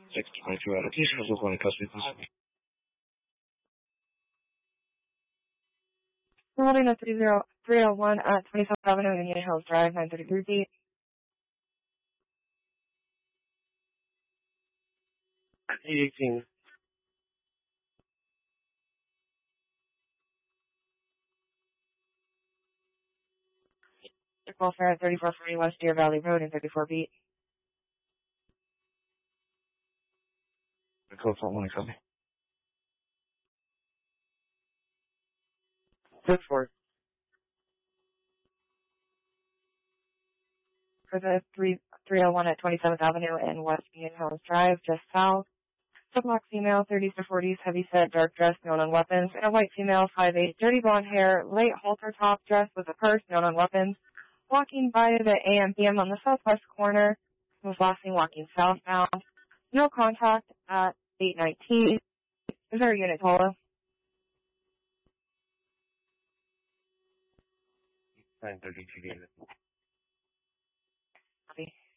622 allocation is going to custody. Holding a 301 at 27th Avenue, Union Hills Drive, 933 feet. 18. Welfare at 3440 West Deer Valley Road in 34 feet. Code 41, copy. 6-4. For the 301 at 27th Avenue and West Union Hills Drive, just south. Sublock female, 30s to 40s, heavy set, dark dress, known on weapons, and a white female, 5'8", dirty blonde hair, late halter top dress with a purse, known on weapons, walking by the AM/PM on the southwest corner, was last seen walking southbound. No contact at 819. Is there a unit Tola? 932 unit. Copy.